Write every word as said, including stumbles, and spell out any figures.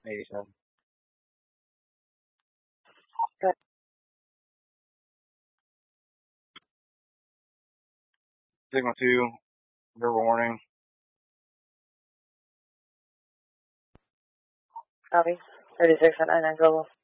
eighty-seven. Good. Sigma two, verbal warning. Copy. thirty-six at nine nine Global.